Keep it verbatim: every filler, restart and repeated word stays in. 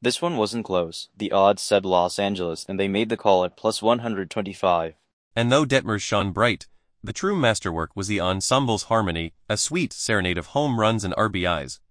This one wasn't close. The odds said Los Angeles, and they made the call at plus one hundred twenty-five. And though Detmers shone bright, the true masterwork was the ensemble's harmony, a sweet serenade of home runs and R B Is.